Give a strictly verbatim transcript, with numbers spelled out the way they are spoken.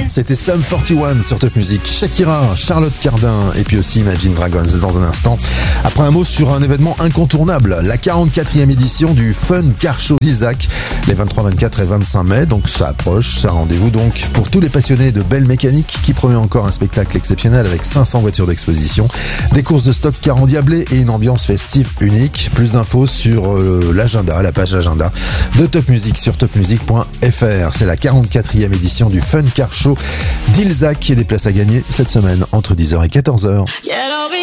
C'était Sum quarante et un sur Top Music. Shakira, Charlotte Cardin et puis aussi Imagine Dragons dans un instant. Après un mot sur un événement incontournable, la quarante-quatrième édition du Fun Car Show d'Ilzac, les vingt-trois, vingt-quatre et vingt-cinq mai. Donc ça approche, ça rendez-vous donc pour tous les passionnés de belle mécanique qui promet encore un spectacle exceptionnel avec cinq cents voitures d'exposition, des courses de stock car endiablées et une ambiance festive unique. Plus d'infos sur euh, l'agenda, la page agenda de Top Music sur top music point f r. C'est la quarante-quatrième édition du Fun Car Show d'Ilzac et des places à gagner cette semaine entre dix heures et quatorze heures.